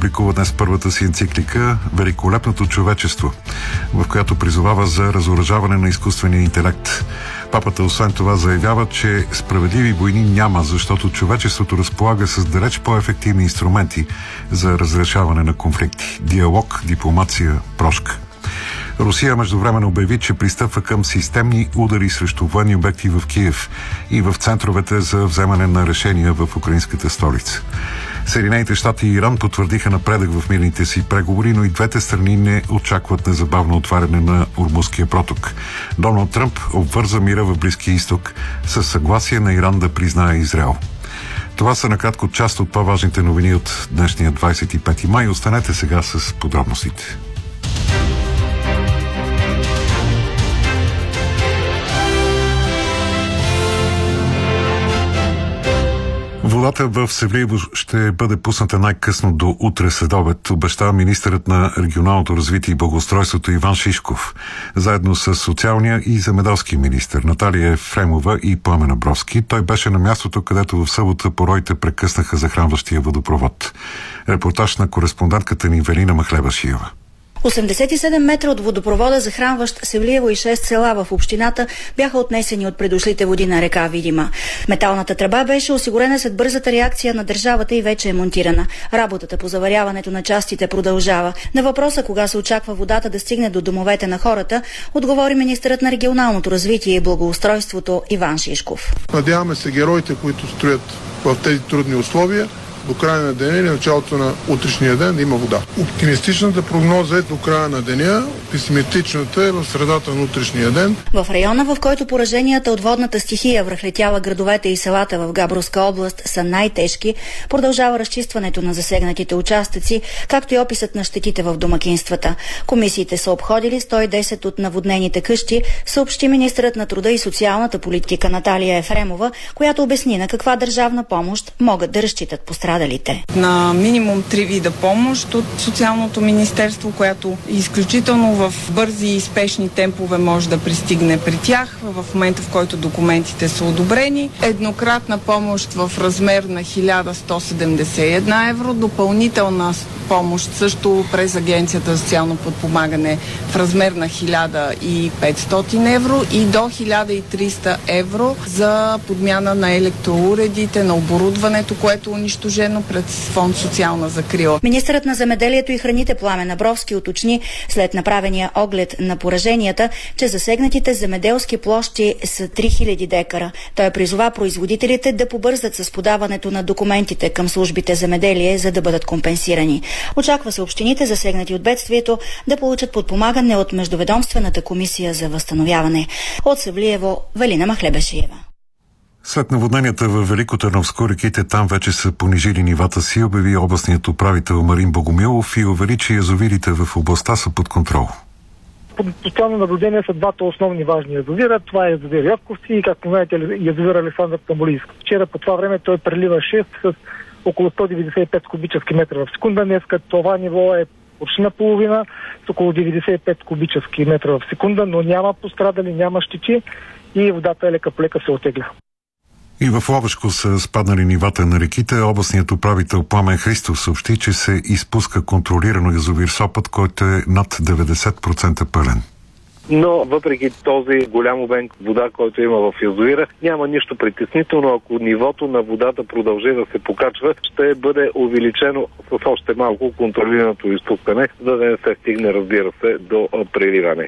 публикува днес първата си енциклика «Великолепното човечество», в която призовава за разоръжаване на изкуствения интелект. Папата освен това заявява, че справедливи войни няма, защото човечеството разполага с далеч по-ефективни инструменти за разрешаване на конфликти. Диалог, дипломация, прошка. Русия междувременно обяви, че пристъпва към системни удари срещу военни обекти в Киев и в центровете за вземане на решения в украинската столица. Съединените щати и Иран потвърдиха напредък в мирните си преговори, но и двете страни не очакват незабавно отваряне на Ормузския проток. Доналд Тръмп обвърза мира в Близкия изток със съгласие на Иран да признае Израел. Това са накратко част от по-важните новини от днешния 25 май. Останете сега с подробностите. Водата в Севлиево ще бъде пусната най-късно до утре следобед, обещава министърът на регионалното развитие и благоустройството Иван Шишков, заедно с социалния и земеделски министър Наталия Ефремова и Пламен Абровски. Той беше на мястото, където в събота пороите прекъснаха захранващия водопровод. Репортаж на кореспондентката ни Велина Махлебашиева. 87 метра от водопровода, захранващ Севлиево и 6 села в общината, бяха отнесени от предошлите води на река Видима. Металната тръба беше осигурена след бързата реакция на държавата и вече е монтирана. Работата по заваряването на частите продължава. На въпроса кога се очаква водата да стигне до домовете на хората, отговори министърът на регионалното развитие и благоустройството Иван Шишков. Надяваме се героите, които строят в тези трудни условия, до края на деня или началото на утрешния ден да има вода. Оптимистичната прогноза е до края на деня, песимистичната е в средата на утрешния ден. В района, в който пораженията от водната стихия връхлетяла градовете и селата в Габровска област са най-тежки, продължава разчистването на засегнатите участъци, както и описът на щетите в домакинствата. Комисиите са обходили 110 от наводнените къщи, съобщи министърът на труда и социалната политика Наталия Ефремова, която обясни на каква държавна помощ могат да разчитат пострадалите. На минимум 3 вида помощ от Социалното министерство, която изключително в бързи и спешни темпове може да пристигне при тях в момента, в който документите са одобрени. Еднократна помощ в размер на 1171 евро, допълнителна помощ също през Агенцията за социално подпомагане в размер на 1500 евро и до 1300 евро за подмяна на електроуредите, на оборудването, което е унищожено пред фонд социална закрила. Министърът на земеделието и храните Пламен Абровски уточни след направения оглед на пораженията, че засегнатите земеделски площи са 3000 декара. Той призова производителите да побързат с подаването на документите към службите земеделие, за да бъдат компенсирани. Очаква се общините, засегнати от бедствието, да получат подпомагане от Междуведомствената комисия за възстановяване. От Севлиево, Велина Махлебашиева. След наводненията във Велико Търновско, реките там вече са понижили нивата си, обяви областният управител Марин Богомилов и увери, че язовирите в областта са под контрол. Под постоянно наблюдение са двата основни важни язовира. Това е язовир Ядковци и, както знаете, язовир Александър Тамболийски. Вчера по това време той преливаше с около 195 кубически метра в секунда. Днеска това ниво е почти наполовина, с около 95 кубически метра в секунда, но няма пострадали, няма щети и водата лека по лека се отегля. И в Ловешко са спаднали нивата на реките. Областният управител Пламен Христов съобщи, че се изпуска контролирано язовир Сопът, който е над 90% пълен. Но въпреки този голям обем вода, който има в язовира, няма нищо притеснително. Ако нивото на водата продължи да се покачва, ще бъде увеличено с още малко контролираното изпускане, за да не се стигне, разбира се, до преливане.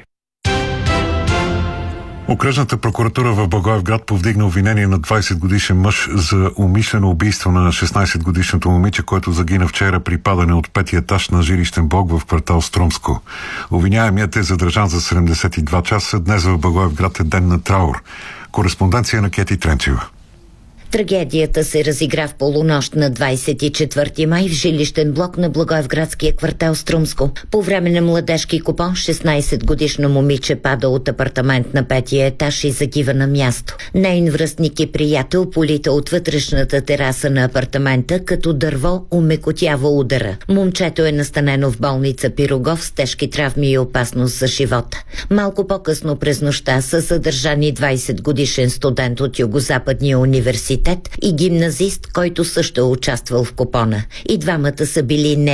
Окръжната прокуратура в Благоевград повдигна обвинение на 20-годишен мъж за умишлено убийство на 16-годишното момиче, което загина вчера при падане от 5-ти етаж на жилищен блок в квартал Струмско. Обвиняемият е задържан за 72 часа. Днес в Благоевград е ден на траур. Кореспонденция на Кети Тренчева. Трагедията се разигра в полунощ на 24 май в жилищен блок на Благоевградския квартал Струмско. По време на младежки купон 16-годишно момиче пада от апартамент на 5-тия етаж и загива на място. Нейн връстник и приятел полита от вътрешната тераса на апартамента, като дърво умекотява удара. Момчето е настанено в болница Пирогов с тежки травми и опасност за живота. Малко по-късно през нощта са задържани 20-годишен студент от Югозападния университет и гимназист, който също е участвал в купона. И двамата са били